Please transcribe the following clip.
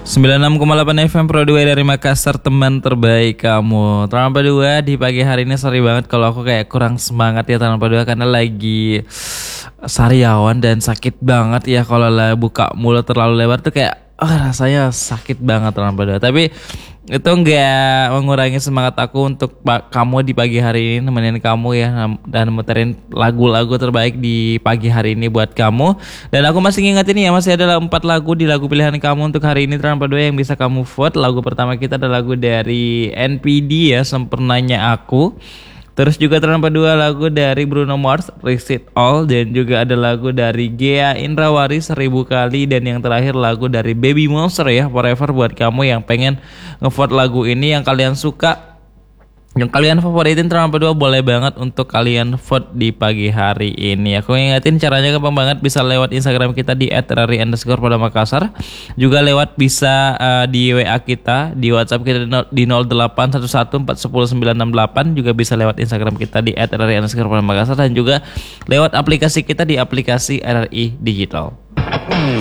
96,8 FM Pro 2 dari Makassar, teman terbaik kamu. Tanpa dua di pagi hari ini sorry banget kalau aku kayak kurang semangat ya tanpa dua, karena lagi sariawan dan sakit banget ya kalau lah buka mulut terlalu lebar tuh kayak rasanya sakit banget tanpa dua. Tapi itu nggak mengurangi semangat aku untuk kamu di pagi hari ini, nemenin kamu ya, dan muterin lagu-lagu terbaik di pagi hari ini buat kamu. Dan aku masih ngingetin ya, masih ada 4 lagu di lagu pilihan kamu untuk hari ini tanpa dua yang bisa kamu vote. Lagu pertama kita ada lagu dari NPD ya, Sempurnanya Aku. Terus juga tanpa dua lagu dari Bruno Mars, Risk It All. Dan juga ada lagu dari Ghea Indrawari, 1000 Kali. Dan yang terakhir lagu dari Baby Monster ya, Forever, buat kamu yang pengen ngevote lagu ini, yang kalian suka, yang kalian favoritin tanpa dua, boleh banget untuk kalian vote di pagi hari ini. Aku ingetin caranya gampang banget, bisa lewat Instagram kita di @rari_pada_Makassar. Juga lewat bisa di WA kita, di WhatsApp kita di 0811410968. Juga bisa lewat Instagram kita di @rari_pada_Makassar, dan juga lewat aplikasi kita di aplikasi RRI Digital.